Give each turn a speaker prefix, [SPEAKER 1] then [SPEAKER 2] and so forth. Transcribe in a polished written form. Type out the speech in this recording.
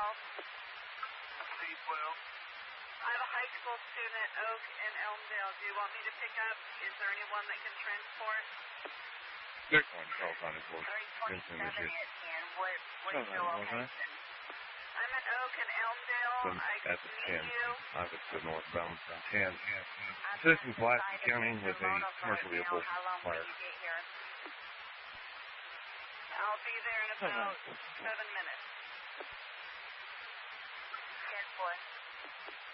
[SPEAKER 1] C12.
[SPEAKER 2] I have a high school student at Oak and Elmdale. Do you want me to pick up? Is there anyone that can transport?
[SPEAKER 3] They're going to call on his voice.
[SPEAKER 1] 327 is in. What is your location?
[SPEAKER 2] I'm at Oak and Elmdale. I
[SPEAKER 3] At
[SPEAKER 2] can
[SPEAKER 3] the
[SPEAKER 2] meet
[SPEAKER 3] 10,
[SPEAKER 2] you.
[SPEAKER 3] opposite northbound 10. This is Pulaski County with a commercial vehicle fire.
[SPEAKER 2] I'll be there in about 7 minutes.
[SPEAKER 1] 10-4.